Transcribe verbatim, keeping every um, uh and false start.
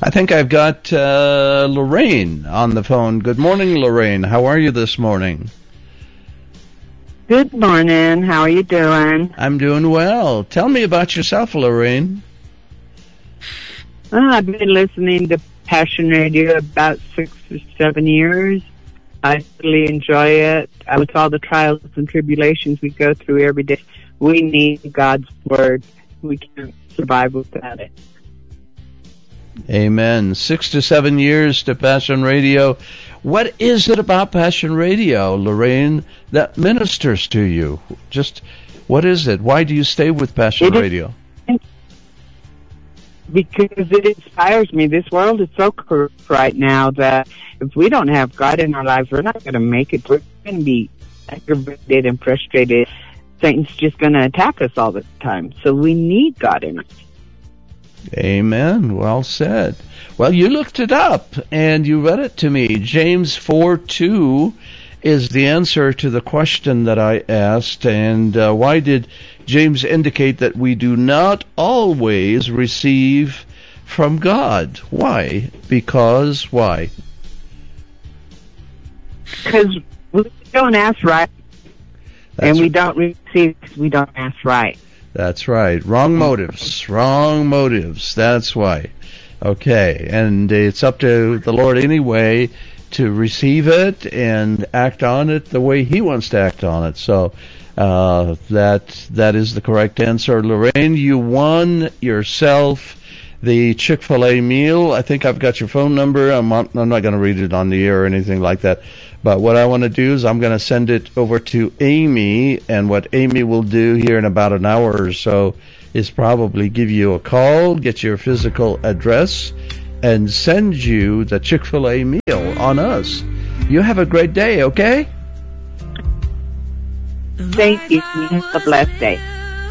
I think I've got uh, Lorraine on the phone. Good morning, Lorraine. How are you this morning? Good morning. How are you doing? I'm doing well. Tell me about yourself, Lorraine. Uh, I've been listening to Passion Radio about six or seven years. I really enjoy it. Uh, with all the trials and tribulations we go through every day, we need God's Word. We can't survive without it. Amen. Six to seven years to Passion Radio. What is it about Passion Radio, Lorraine, that ministers to you? Just, what is it? Why do you stay with Passion It is- Radio? Because it inspires me. This world is so corrupt right now that if we don't have God in our lives, we're not going to make it. We're going to be aggravated and frustrated. Satan's just going to attack us all the time. So we need God in us. Amen. Well said. Well, you looked it up and you read it to me. James four two is the answer to the question that I asked. And uh, why did James indicate that we do not always receive from God? Why? Because why? Because we don't ask right, That's and we don't receive because we don't ask right. That's right. Wrong motives. Wrong motives. That's why. Okay. And it's up to the Lord anyway to receive it and act on it the way He wants to act on it. So uh, that that is the correct answer. Lorraine, you won yourself the Chick-fil-A meal. I think I've got your phone number. I'm not, I'm not going to read it on the air or anything like that. But what I want to do is I'm going to send it over to Amy, and what Amy will do here in about an hour or so is probably give you a call, get your physical address, and send you the Chick-fil-A meal on us. You have a great day, okay? Thank you. Have a blessed day.